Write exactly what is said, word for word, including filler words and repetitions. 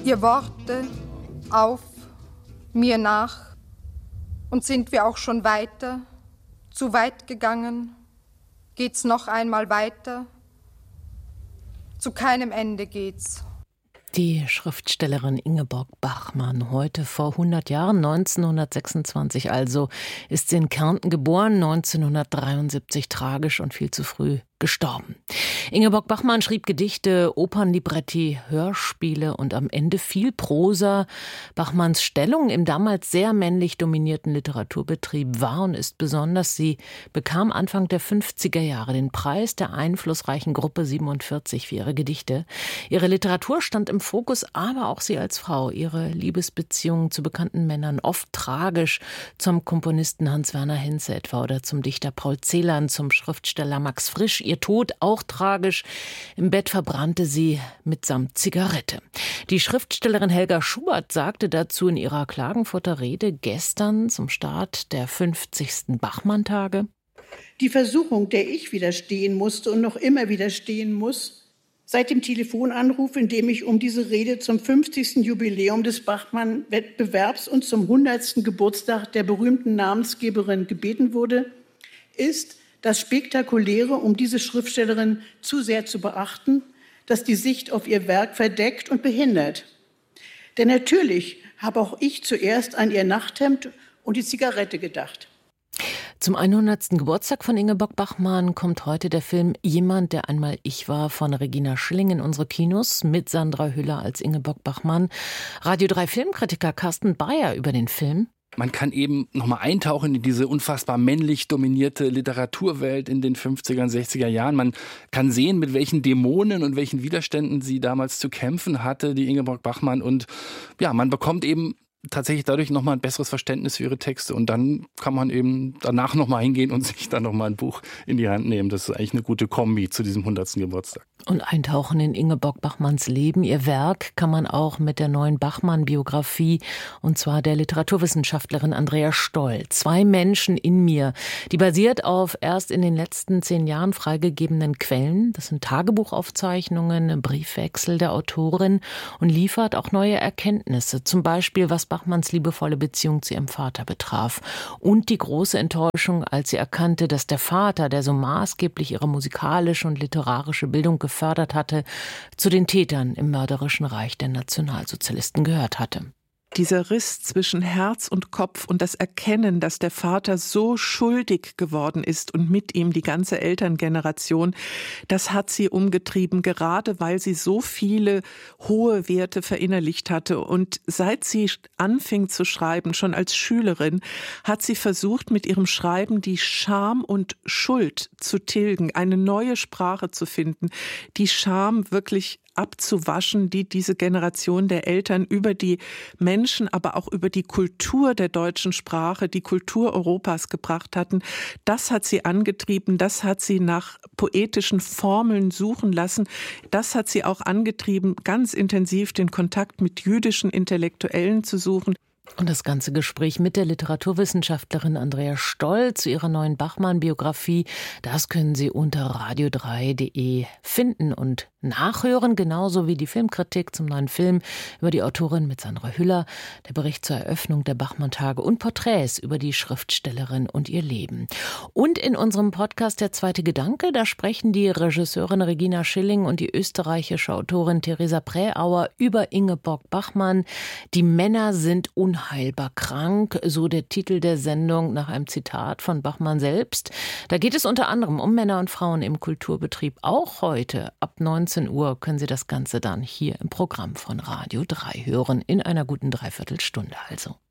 Ihr Worte auf, mir nach, und sind wir auch schon weiter, zu weit gegangen, geht's noch einmal weiter, zu keinem Ende geht's. Die Schriftstellerin Ingeborg Bachmann, heute vor hundert Jahren, neunzehnhundertsechsundzwanzig also, ist sie in Kärnten geboren, neunzehnhundertdreiundsiebzig tragisch und viel zu früh gestorben. Ingeborg Bachmann schrieb Gedichte, Opernlibretti, Hörspiele und am Ende viel Prosa. Bachmanns Stellung im damals sehr männlich dominierten Literaturbetrieb war und ist besonders. Sie bekam Anfang der fünfziger Jahre den Preis der einflussreichen Gruppe siebenundvierzig für ihre Gedichte. Ihre Literatur stand im Fokus, aber auch sie als Frau. Ihre Liebesbeziehungen zu bekannten Männern, oft tragisch, zum Komponisten Hans-Werner Henze etwa oder zum Dichter Paul Celan, zum Schriftsteller Max Frisch. Ihr Tod auch tragisch. Im Bett verbrannte sie mitsamt Zigarette. Die Schriftstellerin Helga Schubert sagte dazu in ihrer Klagenfurter Rede gestern zum Start der fünfzigsten Bachmann-Tage: Die Versuchung, der ich widerstehen musste und noch immer widerstehen muss, seit dem Telefonanruf, in dem ich um diese Rede zum fünfzigsten Jubiläum des Bachmann-Wettbewerbs und zum hundertsten Geburtstag der berühmten Namensgeberin gebeten wurde, ist das Spektakuläre, um diese Schriftstellerin zu sehr zu beachten, das die Sicht auf ihr Werk verdeckt und behindert. Denn natürlich habe auch ich zuerst an ihr Nachthemd und die Zigarette gedacht. Zum hundertsten Geburtstag von Ingeborg Bachmann kommt heute der Film Jemand, der einmal ich war von Regina Schilling in unsere Kinos mit Sandra Hüller als Ingeborg Bachmann. Radio drei Filmkritiker Carsten Bayer über den Film: Man kann eben nochmal eintauchen in diese unfassbar männlich dominierte Literaturwelt in den fünfziger, sechziger Jahren. Man kann sehen, mit welchen Dämonen und welchen Widerständen sie damals zu kämpfen hatte, die Ingeborg Bachmann. Und ja, man bekommt eben tatsächlich dadurch nochmal ein besseres Verständnis für ihre Texte. Und dann kann man eben danach nochmal hingehen und sich dann nochmal ein Buch in die Hand nehmen. Das ist eigentlich eine gute Kombi zu diesem hundertsten Geburtstag. Und eintauchen in Ingeborg Bachmanns Leben. Ihr Werk kann man auch mit der neuen Bachmann-Biografie, und zwar der Literaturwissenschaftlerin Andrea Stoll, Zwei Menschen in mir, die basiert auf erst in den letzten zehn Jahren freigegebenen Quellen. Das sind Tagebuchaufzeichnungen, Briefwechsel der Autorin, und liefert auch neue Erkenntnisse, zum Beispiel was Bachmanns liebevolle Beziehung zu ihrem Vater betraf. Und die große Enttäuschung, als sie erkannte, dass der Vater, der so maßgeblich ihre musikalische und literarische Bildung gefördert hatte, zu den Tätern im mörderischen Reich der Nationalsozialisten gehört hatte. Dieser Riss zwischen Herz und Kopf und das Erkennen, dass der Vater so schuldig geworden ist und mit ihm die ganze Elterngeneration, das hat sie umgetrieben, gerade weil sie so viele hohe Werte verinnerlicht hatte. Und seit sie anfing zu schreiben, schon als Schülerin, hat sie versucht, mit ihrem Schreiben die Scham und Schuld zu tilgen, eine neue Sprache zu finden, die Scham wirklich abzuwaschen, die diese Generation der Eltern über die Menschen, aber auch über die Kultur der deutschen Sprache, die Kultur Europas gebracht hatten. Das hat sie angetrieben, das hat sie nach poetischen Formeln suchen lassen. Das hat sie auch angetrieben, ganz intensiv den Kontakt mit jüdischen Intellektuellen zu suchen. Und das ganze Gespräch mit der Literaturwissenschaftlerin Andrea Stoll zu ihrer neuen Bachmann-Biografie, das können Sie unter radio drei punkt de finden und nachhören, genauso wie die Filmkritik zum neuen Film über die Autorin mit Sandra Hüller, der Bericht zur Eröffnung der Bachmann-Tage und Porträts über die Schriftstellerin und ihr Leben. Und in unserem Podcast Der zweite Gedanke, da sprechen die Regisseurin Regina Schilling und die österreichische Autorin Theresa Präauer über Ingeborg Bachmann. Die Männer sind unheilbar krank, so der Titel der Sendung nach einem Zitat von Bachmann selbst. Da geht es unter anderem um Männer und Frauen im Kulturbetrieb. Auch heute ab neunzehn Uhr können Sie das Ganze dann hier im Programm von Radio drei hören, in einer guten Dreiviertelstunde also.